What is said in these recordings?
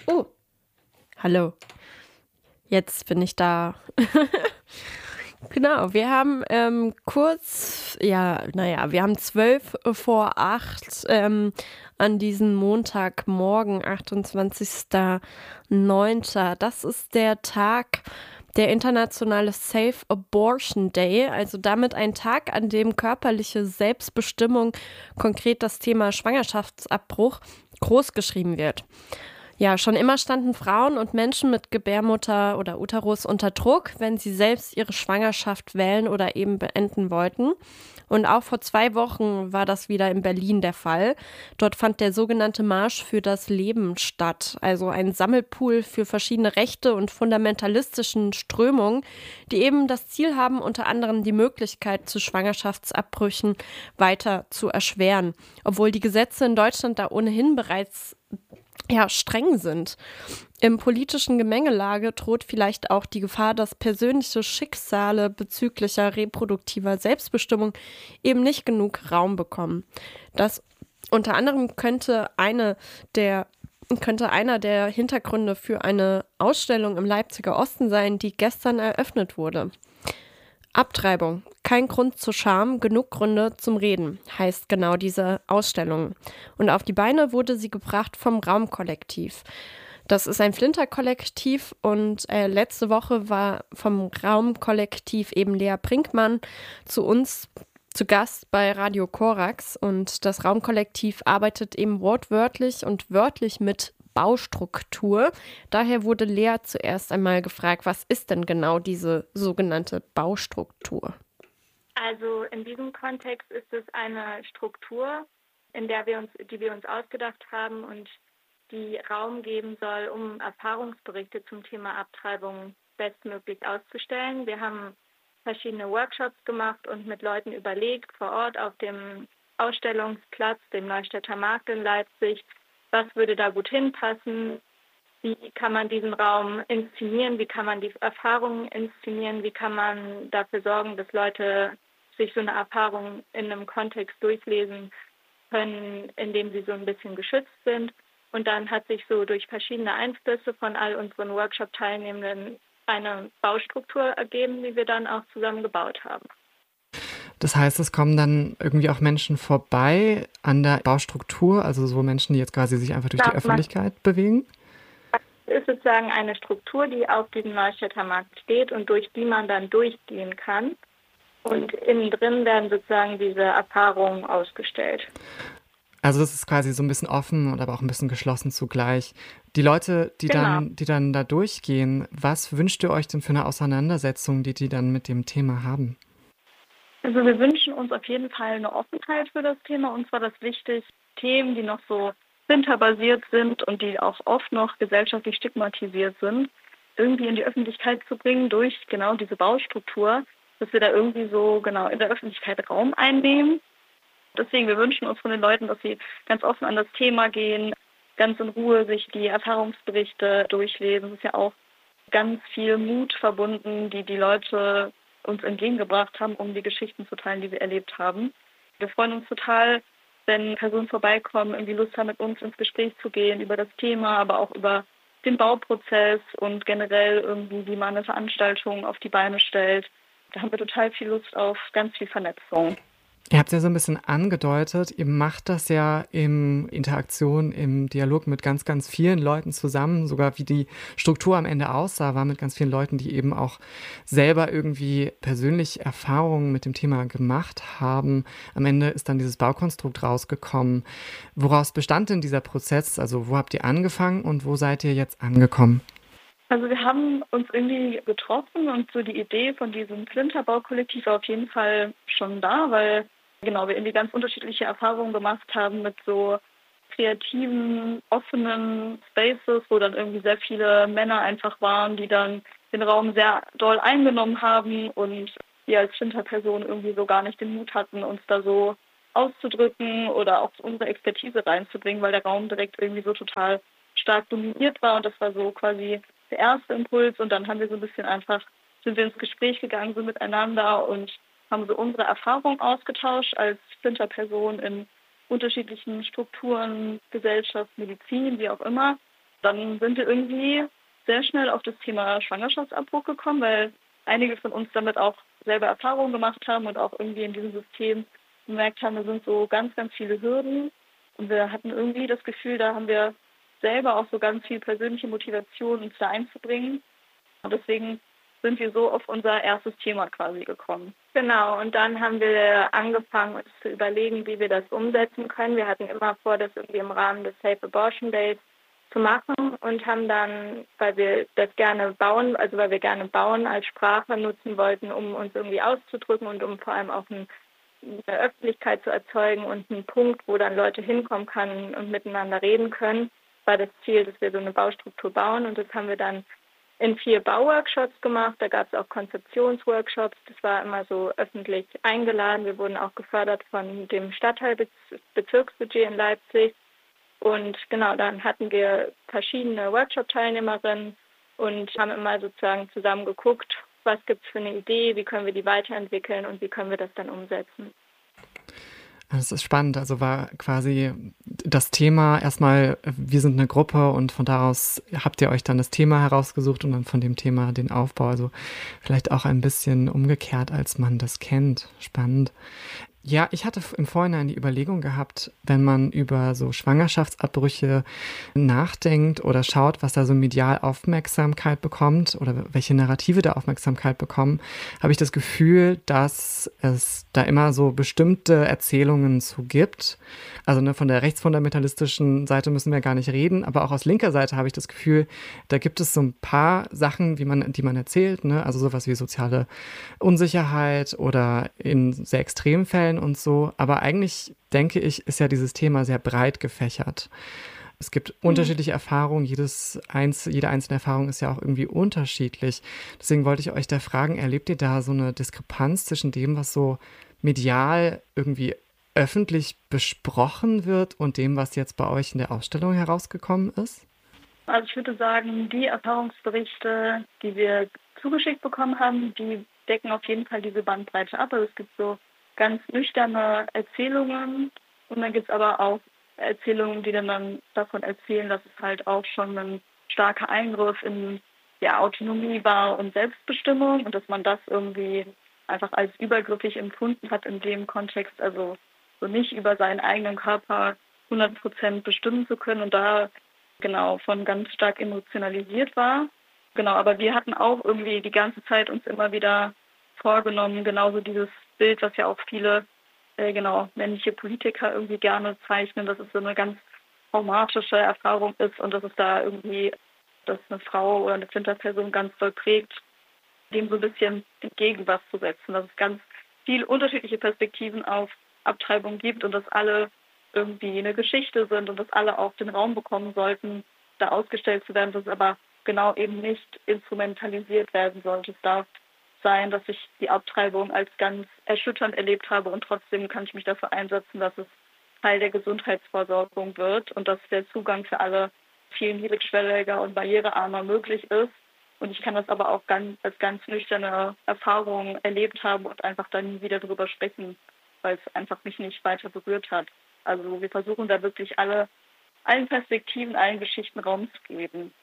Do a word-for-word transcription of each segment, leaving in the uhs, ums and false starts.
Oh, hallo. Jetzt bin ich da. Genau, wir haben ähm, kurz, ja, naja, wir haben zwölf vor acht ähm, an diesem Montagmorgen, achtundzwanzigster neunter. Das ist der Tag, der internationale Safe Abortion Day, also damit ein Tag, an dem körperliche Selbstbestimmung, konkret das Thema Schwangerschaftsabbruch, großgeschrieben wird. Ja, schon immer standen Frauen und Menschen mit Gebärmutter oder Uterus unter Druck, wenn sie selbst ihre Schwangerschaft wählen oder eben beenden wollten. Und auch vor zwei Wochen war das wieder in Berlin der Fall. Dort fand der sogenannte Marsch für das Leben statt, also ein Sammelpool für verschiedene Rechte und fundamentalistischen Strömungen, die eben das Ziel haben, unter anderem die Möglichkeit zu Schwangerschaftsabbrüchen weiter zu erschweren, obwohl die Gesetze in Deutschland da ohnehin bereits ja, streng sind. Im politischen Gemengelage droht vielleicht auch die Gefahr, dass persönliche Schicksale bezüglicher reproduktiver Selbstbestimmung eben nicht genug Raum bekommen. Das unter anderem könnte eine der könnte einer der Hintergründe für eine Ausstellung im Leipziger Osten sein, die gestern eröffnet wurde. Abtreibung. Kein Grund zur Scham, genug Gründe zum Reden, heißt genau diese Ausstellung. Und auf die Beine wurde sie gebracht vom Raumkollektiv. Das ist ein Flinter-Kollektiv und äh, letzte Woche war vom Raumkollektiv eben Lea Brinkmann zu uns zu Gast bei Radio Korax. Und das Raumkollektiv arbeitet eben wortwörtlich und wörtlich mit Baustruktur. Daher wurde Lea zuerst einmal gefragt, was ist denn genau diese sogenannte Baustruktur? Also in diesem Kontext ist es eine Struktur, in der wir uns, die wir uns ausgedacht haben und die Raum geben soll, um Erfahrungsberichte zum Thema Abtreibung bestmöglich auszustellen. Wir haben verschiedene Workshops gemacht und mit Leuten überlegt, vor Ort auf dem Ausstellungsplatz, dem Neustädter Markt in Leipzig, was würde da gut hinpassen, wie kann man diesen Raum inszenieren, wie kann man die Erfahrungen inszenieren, wie kann man dafür sorgen, dass Leute sich so eine Erfahrung in einem Kontext durchlesen können, in dem sie so ein bisschen geschützt sind. Und dann hat sich so durch verschiedene Einflüsse von all unseren Workshop-Teilnehmenden eine Baustruktur ergeben, die wir dann auch zusammen gebaut haben. Das heißt, es kommen dann irgendwie auch Menschen vorbei an der Baustruktur, also so Menschen, die jetzt quasi sich einfach durch die Öffentlichkeit bewegen? Es ist sozusagen eine Struktur, die auf diesem Neustädter Markt steht und durch die man dann durchgehen kann. Und innen drin werden sozusagen diese Erfahrungen ausgestellt. Also das ist quasi so ein bisschen offen und aber auch ein bisschen geschlossen zugleich. Die Leute, die, Genau. dann, die dann da durchgehen, was wünscht ihr euch denn für eine Auseinandersetzung, die die dann mit dem Thema haben? Also wir wünschen uns auf jeden Fall eine Offenheit für das Thema. Uns war das wichtig, Themen, die noch so winterbasiert sind und die auch oft noch gesellschaftlich stigmatisiert sind, irgendwie in die Öffentlichkeit zu bringen durch genau diese Baustruktur, dass wir da irgendwie so genau in der Öffentlichkeit Raum einnehmen. Deswegen, wir wünschen uns von den Leuten, dass sie ganz offen an das Thema gehen, ganz in Ruhe sich die Erfahrungsberichte durchlesen. Es ist ja auch ganz viel Mut verbunden, die die Leute uns entgegengebracht haben, um die Geschichten zu teilen, die wir erlebt haben. Wir freuen uns total, wenn Personen vorbeikommen, irgendwie Lust haben, mit uns ins Gespräch zu gehen über das Thema, aber auch über den Bauprozess und generell irgendwie, wie man eine Veranstaltung auf die Beine stellt. Da haben wir total viel Lust auf ganz viel Vernetzung. Ihr habt ja so ein bisschen angedeutet, ihr macht das ja in Interaktion, im Dialog mit ganz, ganz vielen Leuten zusammen. Sogar wie die Struktur am Ende aussah, war mit ganz vielen Leuten, die eben auch selber irgendwie persönlich Erfahrungen mit dem Thema gemacht haben. Am Ende ist dann dieses Baukonstrukt rausgekommen. Woraus bestand denn dieser Prozess? Also wo habt ihr angefangen und wo seid ihr jetzt angekommen? Also wir haben uns irgendwie getroffen und so die Idee von diesem Flinterbau-Kollektiv war auf jeden Fall schon da, weil genau wir irgendwie ganz unterschiedliche Erfahrungen gemacht haben mit so kreativen, offenen Spaces, wo dann irgendwie sehr viele Männer einfach waren, die dann den Raum sehr doll eingenommen haben und wir als Flinter-Personen irgendwie so gar nicht den Mut hatten, uns da so auszudrücken oder auch unsere Expertise reinzubringen, weil der Raum direkt irgendwie so total stark dominiert war und das war so quasi der erste Impuls und dann haben wir so ein bisschen einfach, sind wir ins Gespräch gegangen, so miteinander und haben so unsere Erfahrung ausgetauscht als Flinter-Person in unterschiedlichen Strukturen, Gesellschaft, Medizin, wie auch immer Dann sind wir irgendwie sehr schnell auf das Thema Schwangerschaftsabbruch gekommen, weil einige von uns damit auch selber Erfahrungen gemacht haben und auch irgendwie in diesem System gemerkt haben, da sind so ganz, ganz viele Hürden. Und wir hatten irgendwie das Gefühl, da haben wir selber auch so ganz viel persönliche Motivation, uns da einzubringen. Und deswegen sind wir so auf unser erstes Thema quasi gekommen. Genau, und dann haben wir angefangen, uns zu überlegen, wie wir das umsetzen können. Wir hatten immer vor, das irgendwie im Rahmen des Safe Abortion Days zu machen und haben dann, weil wir das gerne bauen, also weil wir gerne bauen als Sprache nutzen wollten, um uns irgendwie auszudrücken und um vor allem auch ein, eine Öffentlichkeit zu erzeugen und einen Punkt, wo dann Leute hinkommen können und miteinander reden können, war das Ziel, dass wir so eine Baustruktur bauen. Und das haben wir dann in vier Bauworkshops gemacht. Da gab es auch Konzeptionsworkshops. Das war immer so öffentlich eingeladen. Wir wurden auch gefördert von dem Stadtteilbezirksbudget in Leipzig. Und genau, dann hatten wir verschiedene Workshop-Teilnehmerinnen und haben immer sozusagen zusammen geguckt, was gibt es für eine Idee, wie können wir die weiterentwickeln und wie können wir das dann umsetzen. Das ist spannend. Also war quasi das Thema erstmal, wir sind eine Gruppe und von daraus habt ihr euch dann das Thema herausgesucht und dann von dem Thema den Aufbau. Also vielleicht auch ein bisschen umgekehrt, als man das kennt. Spannend. Ja, ich hatte im Vorhinein die Überlegung gehabt, wenn man über so Schwangerschaftsabbrüche nachdenkt oder schaut, was da so medial Aufmerksamkeit bekommt oder welche Narrative da Aufmerksamkeit bekommen, habe ich das Gefühl, dass es da immer so bestimmte Erzählungen zu gibt. Also ne, von der rechtsfundamentalistischen Seite müssen wir gar nicht reden, aber auch aus linker Seite habe ich das Gefühl, da gibt es so ein paar Sachen, wie man, die man erzählt, ne? Also sowas wie soziale Unsicherheit oder in sehr extremen Fällen und so. Aber eigentlich, denke ich, ist ja dieses Thema sehr breit gefächert. Es gibt mhm. unterschiedliche Erfahrungen. Jedes eins, jede einzelne Erfahrung ist ja auch irgendwie unterschiedlich. Deswegen wollte ich euch da fragen, erlebt ihr da so eine Diskrepanz zwischen dem, was so medial irgendwie öffentlich besprochen wird und dem, was jetzt bei euch in der Ausstellung herausgekommen ist? Also ich würde sagen, die Erfahrungsberichte, die wir zugeschickt bekommen haben, die decken auf jeden Fall diese Bandbreite ab. Also es gibt so ganz nüchterne Erzählungen und dann gibt es aber auch Erzählungen, die dann, dann davon erzählen, dass es halt auch schon ein starker Eingriff in ja, Autonomie war und Selbstbestimmung und dass man das irgendwie einfach als übergriffig empfunden hat in dem Kontext, also so nicht über seinen eigenen Körper hundert Prozent bestimmen zu können und da genau von ganz stark emotionalisiert war. Genau, aber wir hatten auch irgendwie die ganze Zeit uns immer wieder vorgenommen, genauso dieses Bild, was ja auch viele äh, genau männliche Politiker irgendwie gerne zeichnen, dass es so eine ganz traumatische Erfahrung ist und dass es da irgendwie, dass eine Frau oder eine Flinterperson ganz doll prägt, dem so ein bisschen entgegen was zu setzen, dass es ganz viele unterschiedliche Perspektiven auf Abtreibung gibt und dass alle irgendwie eine Geschichte sind und dass alle auch den Raum bekommen sollten, da ausgestellt zu werden, dass es aber genau eben nicht instrumentalisiert werden sollte. Es darf sein, dass ich die Abtreibung als ganz erschütternd erlebt habe und trotzdem kann ich mich dafür einsetzen, dass es Teil der Gesundheitsversorgung wird und dass der Zugang für alle viel niedrigschwelliger und barrierearmer möglich ist. Und ich kann das aber auch ganz, als ganz nüchterne Erfahrung erlebt haben und einfach dann nie wieder drüber sprechen, weil es einfach mich nicht weiter berührt hat. Also wir versuchen da wirklich alle, allen Perspektiven, allen Geschichten Raum zu geben.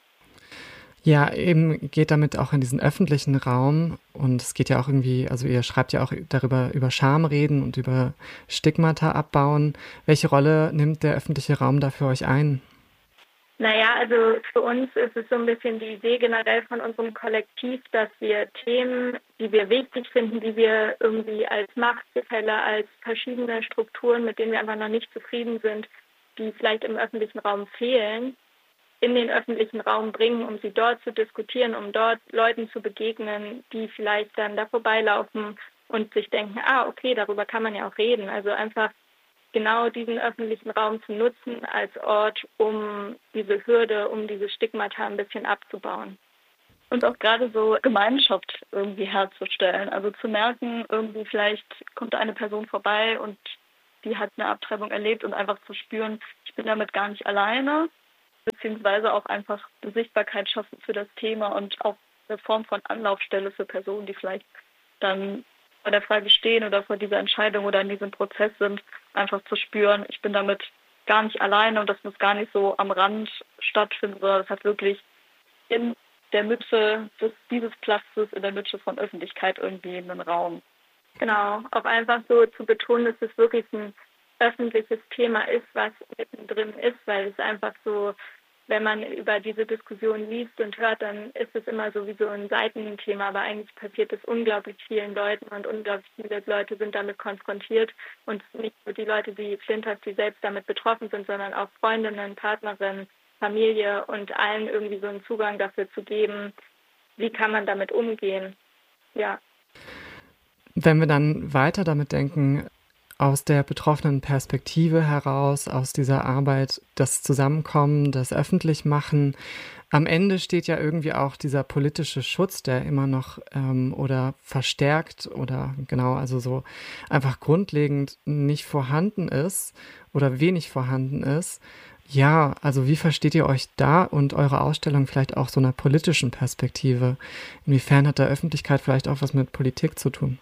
Ja, eben geht damit auch in diesen öffentlichen Raum und es geht ja auch irgendwie, also ihr schreibt ja auch darüber, über Scham reden und über Stigmata abbauen. Welche Rolle nimmt der öffentliche Raum da für euch ein? Naja, also für uns ist es so ein bisschen die Idee generell von unserem Kollektiv, dass wir Themen, die wir wichtig finden, die wir irgendwie als Machtgefälle, als verschiedene Strukturen, mit denen wir einfach noch nicht zufrieden sind, die vielleicht im öffentlichen Raum fehlen, in den öffentlichen Raum bringen, um sie dort zu diskutieren, um dort Leuten zu begegnen, die vielleicht dann da vorbeilaufen und sich denken, ah, okay, darüber kann man ja auch reden. Also einfach genau diesen öffentlichen Raum zu nutzen als Ort, um diese Hürde, um diese Stigmata ein bisschen abzubauen. Und auch gerade so Gemeinschaft irgendwie herzustellen. Also zu merken, irgendwie vielleicht kommt eine Person vorbei und die hat eine Abtreibung erlebt und einfach zu spüren, ich bin damit gar nicht alleine, beziehungsweise auch einfach eine Sichtbarkeit schaffen für das Thema und auch eine Form von Anlaufstelle für Personen, die vielleicht dann vor der Frage stehen oder vor dieser Entscheidung oder in diesem Prozess sind, einfach zu spüren, ich bin damit gar nicht alleine und das muss gar nicht so am Rand stattfinden, sondern es hat wirklich in der Mitte des, dieses Platzes, in der Mitte von Öffentlichkeit irgendwie einen Raum. Genau, auch einfach so zu betonen, dass es wirklich ein öffentliches Thema ist, was mittendrin ist, weil es einfach so, wenn man über diese Diskussion liest und hört, dann ist es immer sowieso ein Seitenthema, aber eigentlich passiert es unglaublich vielen Leuten und unglaublich viele Leute sind damit konfrontiert und nicht nur die Leute, die Flint hat, die selbst damit betroffen sind, sondern auch Freundinnen, Partnerinnen, Familie und allen irgendwie so einen Zugang dafür zu geben, wie kann man damit umgehen. Ja. Wenn wir dann weiter damit denken, aus der betroffenen Perspektive heraus, aus dieser Arbeit, das Zusammenkommen, das Öffentlichmachen, am Ende steht ja irgendwie auch dieser politische Schutz, der immer noch ähm, oder verstärkt oder genau, also so einfach grundlegend nicht vorhanden ist oder wenig vorhanden ist. Ja, also wie versteht ihr euch da und eure Ausstellung vielleicht auch so einer politischen Perspektive? Inwiefern hat da Öffentlichkeit vielleicht auch was mit Politik zu tun?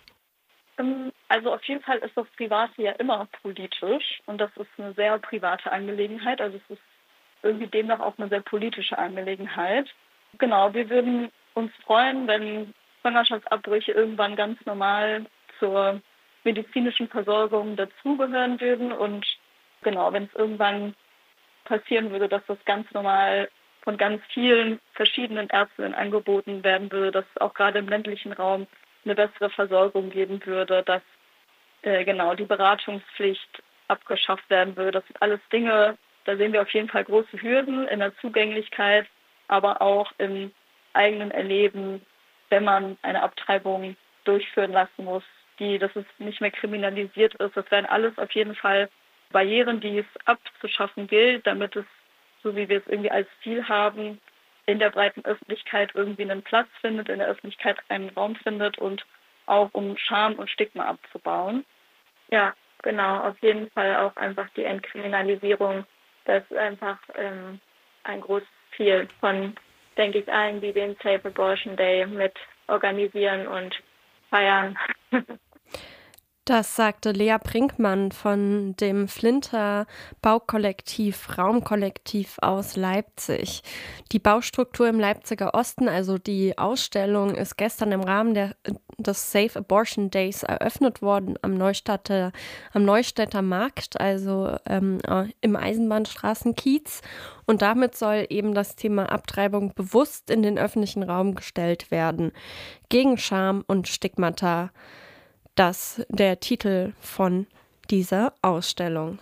Also auf jeden Fall ist das Private ja immer politisch und das ist eine sehr private Angelegenheit. Also es ist irgendwie demnach auch eine sehr politische Angelegenheit. Genau, wir würden uns freuen, wenn Schwangerschaftsabbrüche irgendwann ganz normal zur medizinischen Versorgung dazugehören würden und genau, wenn es irgendwann passieren würde, dass das ganz normal von ganz vielen verschiedenen Ärztinnen angeboten werden würde, dass auch gerade im ländlichen Raum eine bessere Versorgung geben würde, dass äh, genau die Beratungspflicht abgeschafft werden würde. Das sind alles Dinge, da sehen wir auf jeden Fall große Hürden in der Zugänglichkeit, aber auch im eigenen Erleben, wenn man eine Abtreibung durchführen lassen muss, die, dass es nicht mehr kriminalisiert ist. Das wären alles auf jeden Fall Barrieren, die es abzuschaffen gilt, damit es, so wie wir es irgendwie als Ziel haben, in der breiten Öffentlichkeit irgendwie einen Platz findet, in der Öffentlichkeit einen Raum findet und auch um Scham und Stigma abzubauen. Ja, genau, auf jeden Fall auch einfach die Entkriminalisierung. Das ist einfach ähm, ein großes Ziel von, denke ich, allen, die den Safe Abortion Day mit organisieren und feiern. Das sagte Lea Brinkmann von dem Flinter Baukollektiv Raumkollektiv aus Leipzig. Die Baustruktur im Leipziger Osten, also die Ausstellung, ist gestern im Rahmen der, des Safe Abortion Days eröffnet worden am Neustädter, am Neustädter Markt, also ähm, im Eisenbahnstraßenkiez. Und damit soll eben das Thema Abtreibung bewusst in den öffentlichen Raum gestellt werden. Gegen Scham und Stigmata. Das der Titel von dieser Ausstellung.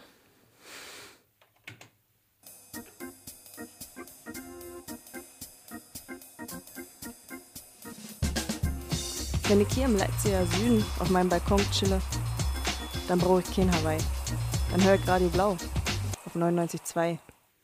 Wenn ich hier im Leipziger Süden auf meinem Balkon chille, dann brauche ich kein Hawaii. Dann höre ich Radio Blau auf neunundneunzig Komma zwei.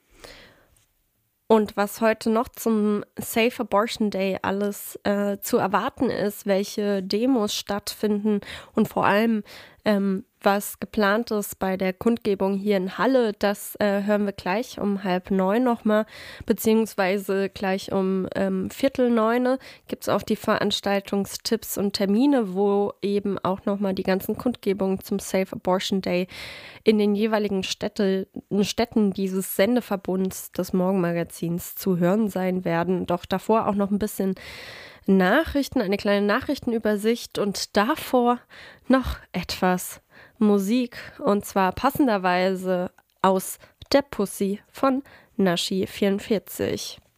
Und was heute noch zum Safe Abortion Day alles äh, zu erwarten ist, welche Demos stattfinden und vor allem, ähm, was geplant ist bei der Kundgebung hier in Halle, das äh, hören wir gleich um halb neun nochmal, beziehungsweise gleich um ähm, viertel neune gibt es auch die Veranstaltungstipps und Termine, wo eben auch nochmal die ganzen Kundgebungen zum Safe Abortion Day in den jeweiligen Städte, Städten dieses Sendeverbunds des Morgenmagazins zu hören sein werden. Doch davor auch noch ein bisschen Nachrichten, eine kleine Nachrichtenübersicht und davor noch etwas Musik und zwar passenderweise aus Der Pussy von Nashi vierundvierzig.